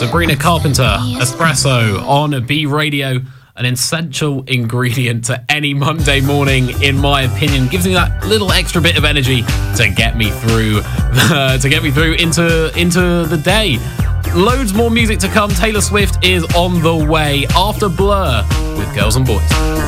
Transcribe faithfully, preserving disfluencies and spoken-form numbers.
Sabrina Carpenter, Espresso on B Radio. An essential ingredient to any Monday morning, in my opinion. Gives me that little extra bit of energy to get me through, uh, to get me through into into the day. Loads more music to come. Taylor Swift is on the way after Blur with Girls and Boys.